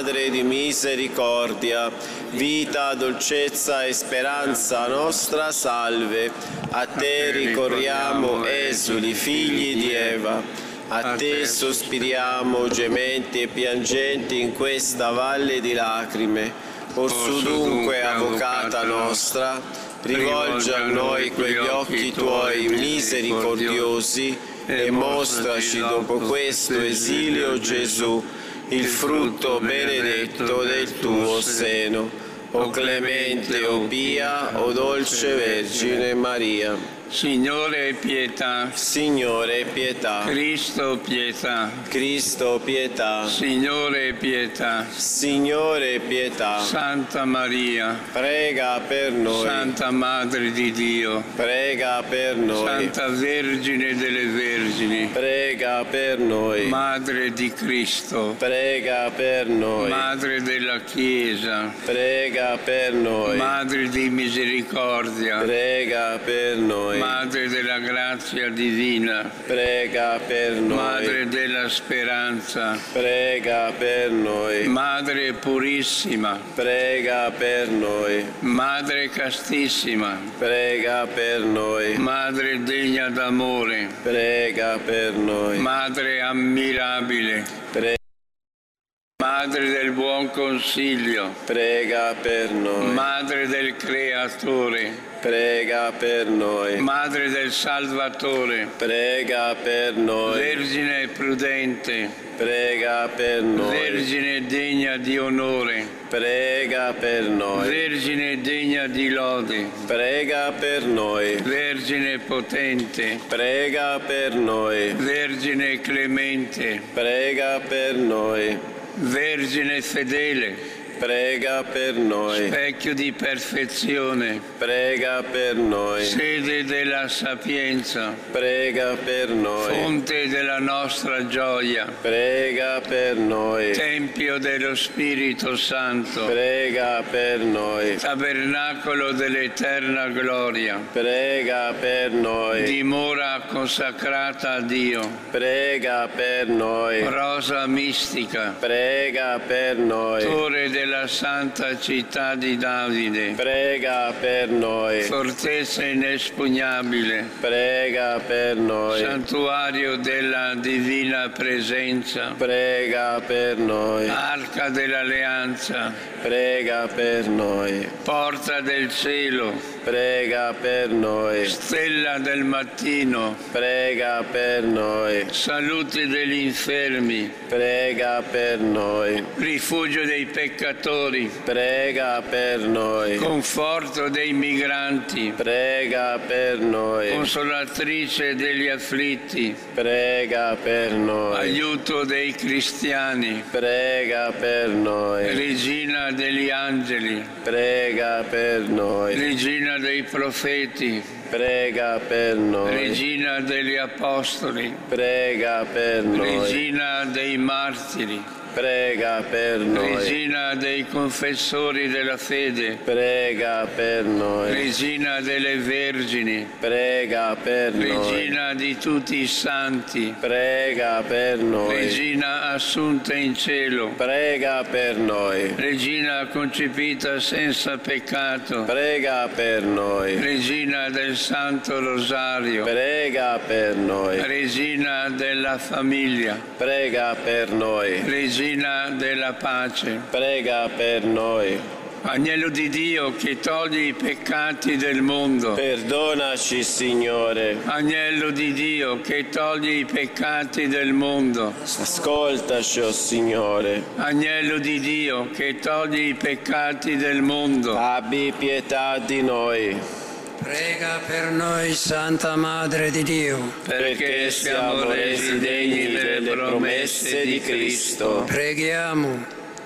Madre di misericordia, vita, dolcezza e speranza nostra, salve. A te ricorriamo, esuli, figli di Eva. A te sospiriamo, gementi e piangenti in questa valle di lacrime. Orsù dunque, avvocata nostra, rivolgi a noi quegli occhi tuoi misericordiosi e mostraci dopo questo esilio Gesù, il frutto benedetto del tuo seno. O clemente, o pia, o dolce Vergine Maria. Signore pietà. Signore pietà. Cristo pietà. Cristo pietà. Signore pietà. Signore pietà. Santa Maria, prega per noi. Santa Madre di Dio, prega per noi. Santa Vergine delle Vergini, prega per noi. Madre di Cristo, prega per noi. Madre della Chiesa, prega per noi. Madre di misericordia, prega per noi. Madre della grazia divina, prega per noi. Madre della speranza, prega per noi. Madre purissima, prega per noi. Madre castissima, prega per noi. Madre degna d'amore, prega per noi. Madre ammirabile, Madre del buon consiglio, prega per noi. Madre del Creatore, prega per noi. Madre del Salvatore, prega per noi. Vergine prudente, prega per noi. Vergine degna di onore, prega per noi. Vergine degna di lode, prega per noi. Vergine potente, prega per noi. Vergine clemente, prega per noi. Vergine fedele, prega per noi. Specchio di perfezione, prega per noi. Sede della sapienza, prega per noi. Fonte della nostra gioia, prega per noi. Tempio dello Spirito Santo, prega per noi. Tabernacolo dell'eterna gloria, prega per noi. Dimora consacrata a Dio, prega per noi. Rosa mistica, prega per noi. Torre della santa città di Davide, prega per noi. Fortezza inespugnabile, prega per noi. Santuario della divina presenza, prega per noi. Arca dell'alleanza, prega per noi. Porta del cielo, prega per noi. Stella del mattino, prega per noi. Salute degli infermi, prega per noi. Rifugio dei peccatori, prega per noi. Conforto dei migranti, prega per noi. Consolatrice degli afflitti, prega per noi. Aiuto dei cristiani, prega per noi. Regina degli angeli, prega per noi. Regina dei profeti, prega per noi. Regina degli apostoli, prega per noi. Regina dei martiri, prega per noi. Regina dei confessori della fede, prega per noi. Regina delle vergini, prega per noi. Regina di tutti i santi, prega per noi. Regina assunta in cielo, prega per noi. Regina concepita senza peccato, prega per noi. Regina del Santo Rosario, prega per noi. Regina della famiglia, prega per noi. Regina della pace, prega per noi. Agnello di Dio che toglie i peccati del mondo, perdonaci, Signore. Agnello di Dio che toglie i peccati del mondo, ascoltaci, o Signore. Agnello di Dio che toglie i peccati del mondo, abbi pietà di noi. Prega per noi, Santa Madre di Dio, perché siamo resi degni delle promesse di Cristo. Preghiamo.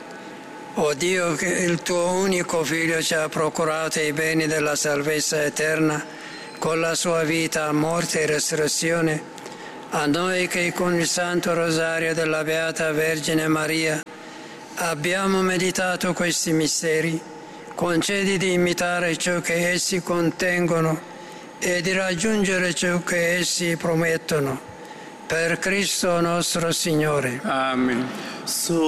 O Dio, che il tuo unico Figlio ci ha procurato i beni della salvezza eterna con la sua vita, morte e resurrezione, a noi che con il Santo Rosario della Beata Vergine Maria abbiamo meditato questi misteri, concedi di imitare ciò che essi contengono e di raggiungere ciò che essi promettono. Per Cristo nostro Signore. Amen.